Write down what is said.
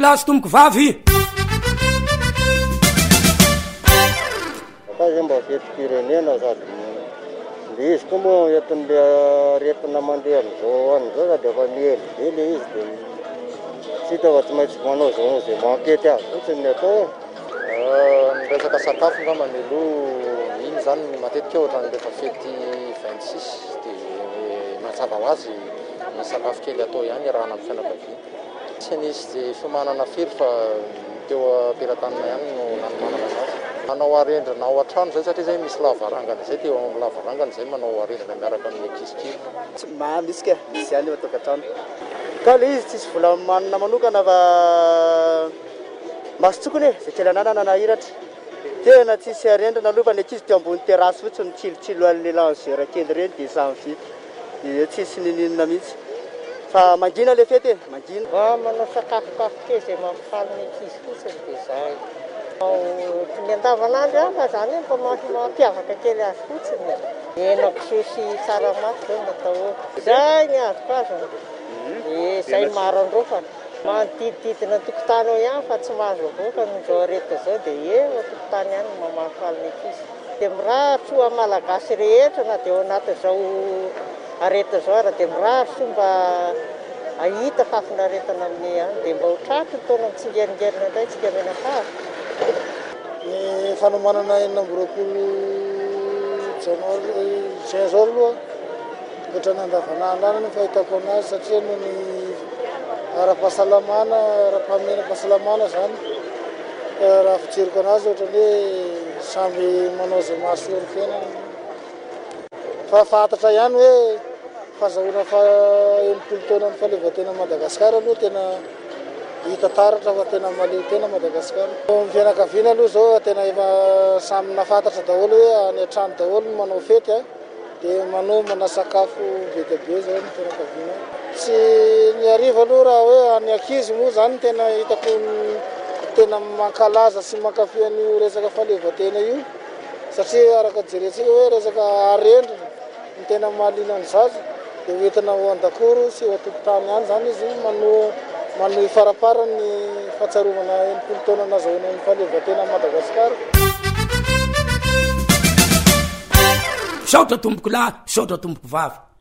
lahy sy tomboko vavy. Fa mba fetim-pirenena sady izy koa moa entin'le aretina mandeha am'izao an'izao de efa miely le izy de tsy hita fa tsy maintsy manao zao zay mankety azy fotsiny ny atao. Ny resaka sakafo ngamba ny aloha iny zany matetika ohatran'ny rehefa fety 26 de mazava ho azy ny sakafo kely atao ihany rahana amin'ny fianakaviana. Tsy nisy zay fiomanana firy fa teo ampelantanana ihany no nanomanana anazy. Manao arendrina ao an-trano zay satria zay misy lavarangana zay teo amin'ny lavarangana zay manao arendrina miaraka amin'ny ankizikely. Tsy misy ka misy ihany eo an-tokantrano. Ka le izy tsisy vola manina manokana fa masotsokony zay kely ananana na hiratra. Tena tsisy arendrina aloha fa ny ankizy teo ambony terasy fotsiny tsilotsilo an'le langera kely reny de samy vita. De tsisy nininona mihitsy. Fa mangina le fety mangina. Manao sakafokafo kely zay mampifaly ny ankizy fotsiny de zay. Ny andavanandro fa zany mba mampiavaka kely azy fotsiny. Henako sosy tsaramaso zao natao. Zay ny azoko azy. Zay maro androfana. Manodidididina tokotany ao ihany fa tsy mahazo avoaka n'izao areta zao de eo tokotany ihany mampifaly ny ankizy. De mirahatra ho malagasy rehetra na de ao anatin'izao areta zao ara de mirahatra mba ahita fafinaretana amin'ny any de mba ho tratriny taona mitsingeringerina indray tsika menafavy. Ny fanomanana 4 janoary zao aloha ohatran'ny andavanandro any ny fahitako anazy satria no ny ara-pahasalamana ara-pahamena fahasalamana zany raha fijeriko anazy ohatran'ny hoe samby manao zay mahasoa ny fiainany. Fa fantatra ihany hoe fahazahoana 80 taona ny fahaleovan-tena Madagasikara aloha tena hita taratra fa tena maleo tena Madagasikara. Ny fianakaviana aloha zao tena efa samy nafantatra daholo hoe any an-trano daholo no manao fety de manomana sakafo betabe zao ny fianakaviana. Tsy ny ariva aloha raha hoe any ankizy moa zany tena hitako tena mankalaza sy mankafy an'io resaka fahaleovan-tena io satria araka jerentsika hoe resaka arendrina ny tena mahaliana ny zaza de hoentina ho an-dakoro sy ho an-tokotany ihany zany izy manohy farapara ny fahatsaromana 80 taona nazahoana ny fahaleovan-tena Madagasikara. Saotra tomboko lahy, saotra tomboko vavy.